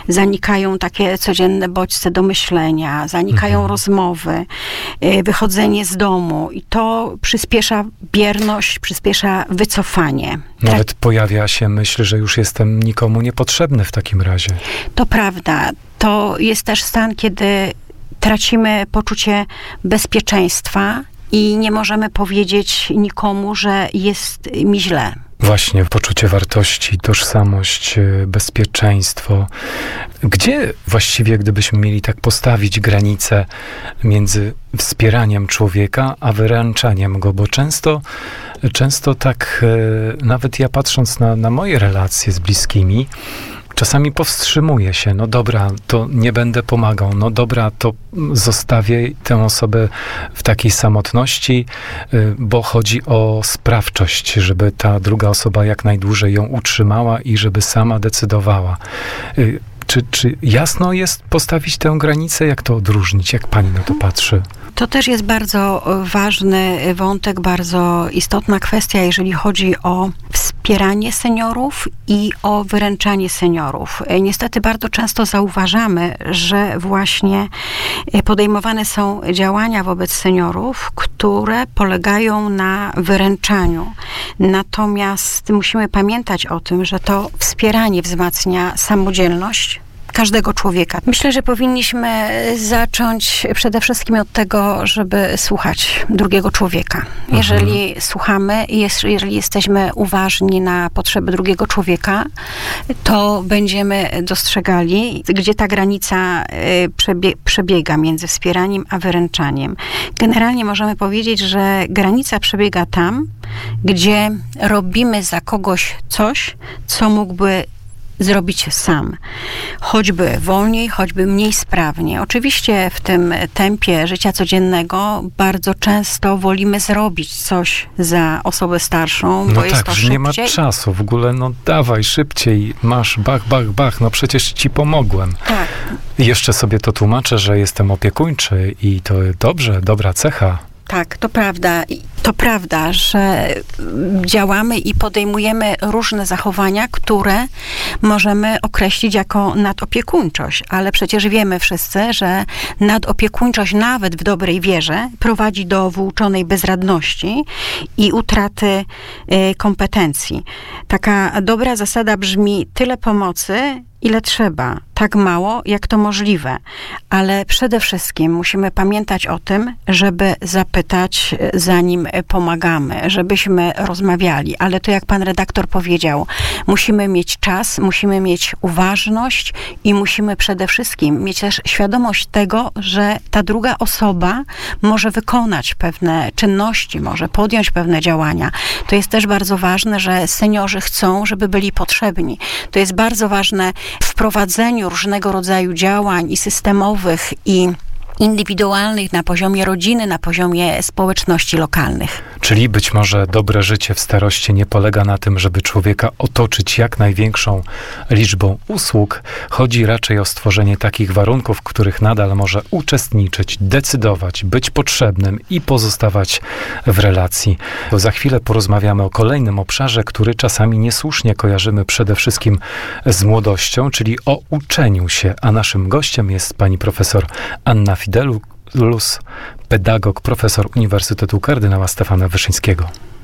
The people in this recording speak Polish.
zanikają takie codzienne bodźce do myślenia, zanikają rozmowy, wychodzenie z domu i to przyspiesza bierność, przyspiesza wycofanie. Nawet pojawia się myśl, że już jestem nikomu niepotrzebny w takim razie. To prawda. To jest też stan, kiedy tracimy poczucie bezpieczeństwa i nie możemy powiedzieć nikomu, że jest mi źle. Właśnie, poczucie wartości, tożsamość, bezpieczeństwo. Gdzie właściwie, gdybyśmy mieli tak postawić granicę między wspieraniem człowieka, a wyręczaniem go? Bo często tak, nawet ja patrząc na moje relacje z bliskimi, czasami powstrzymuję się, no dobra, to nie będę pomagał, no dobra, to zostawię tę osobę w takiej samotności, bo chodzi o sprawczość, żeby ta druga osoba jak najdłużej ją utrzymała i żeby sama decydowała. Czy jasno jest postawić tę granicę? Jak to odróżnić? Jak pani na to patrzy? To też jest bardzo ważny wątek, bardzo istotna kwestia, jeżeli chodzi o wspieranie seniorów i o wyręczanie seniorów. Niestety bardzo często zauważamy, że właśnie podejmowane są działania wobec seniorów, które polegają na wyręczaniu. Natomiast musimy pamiętać o tym, że to wspieranie wzmacnia samodzielność każdego człowieka. Myślę, że powinniśmy zacząć przede wszystkim od tego, żeby słuchać drugiego człowieka. Jeżeli słuchamy i jeżeli jesteśmy uważni na potrzeby drugiego człowieka, to będziemy dostrzegali, gdzie ta granica przebiega między wspieraniem a wyręczaniem. Generalnie możemy powiedzieć, że granica przebiega tam, gdzie robimy za kogoś coś, co mógłby zrobić sam. Choćby wolniej, choćby mniej sprawnie. Oczywiście w tym tempie życia codziennego bardzo często wolimy zrobić coś za osobę starszą, bo jest to szybciej. Nie ma czasu. W ogóle, no dawaj, szybciej, masz, bach, no przecież ci pomogłem. Tak. I jeszcze sobie to tłumaczę, że jestem opiekuńczy i to dobrze, dobra cecha. Tak, to prawda. To prawda, że działamy i podejmujemy różne zachowania, które możemy określić jako nadopiekuńczość, ale przecież wiemy wszyscy, że nadopiekuńczość nawet w dobrej wierze prowadzi do włóczonej bezradności i utraty kompetencji. Taka dobra zasada brzmi: tyle pomocy, ile trzeba, tak mało, jak to możliwe. Ale przede wszystkim musimy pamiętać o tym, żeby zapytać, zanim pomagamy, żebyśmy rozmawiali. Ale to, jak pan redaktor powiedział, musimy mieć czas, musimy mieć uważność i musimy przede wszystkim mieć też świadomość tego, że ta druga osoba może wykonać pewne czynności, może podjąć pewne działania. To jest też bardzo ważne, że seniorzy chcą, żeby byli potrzebni. To jest bardzo ważne w prowadzeniu różnego rodzaju działań i systemowych, i indywidualnych na poziomie rodziny, na poziomie społeczności lokalnych. Czyli być może dobre życie w starości nie polega na tym, żeby człowieka otoczyć jak największą liczbą usług. Chodzi raczej o stworzenie takich warunków, w których nadal może uczestniczyć, decydować, być potrzebnym i pozostawać w relacji. Bo za chwilę porozmawiamy o kolejnym obszarze, który czasami niesłusznie kojarzymy przede wszystkim z młodością, czyli o uczeniu się. A naszym gościem jest pani profesor Anna Fidelus, pedagog, profesor Uniwersytetu Kardynała Stefana Wyszyńskiego.